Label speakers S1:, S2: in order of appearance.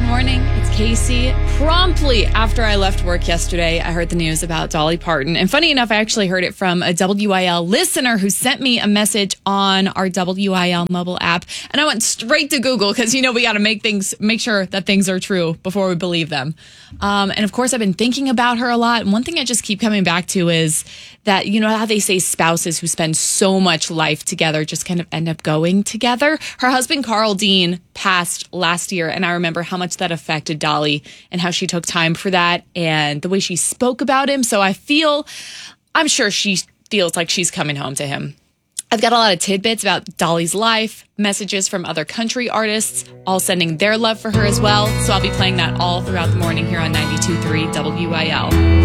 S1: morning. It's Casey. Promptly after I left work yesterday, I heard the news about Dolly Parton. And funny enough, I actually heard it from a WIL listener who sent me a message on our WIL mobile app. And I went straight to Google because, we got to make sure that things are true before we believe them. And of course, I've been thinking about her a lot. And one thing I just keep coming back to is that, how they say spouses who spend so much life together just kind of end up going together. Her husband, Carl Dean, passed last year. And I remember how much that affected Dolly and how she took time for that and the way she spoke about him. So I'm sure she feels like she's coming home to him. I've got a lot of tidbits about Dolly's life, messages from other country artists, all sending their love for her as well. So I'll be playing that all throughout the morning here on 92.3 WIL.